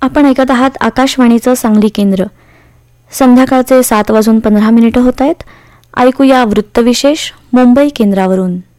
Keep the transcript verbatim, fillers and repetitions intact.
आपण ऐकत आहात आकाशवाणीचं सांगली केंद्र. संध्याकाळचे सात वाजून पंधरा मिनिटं होत आहेत. ऐकूया वृत्तविशेष मुंबई केंद्रावरून.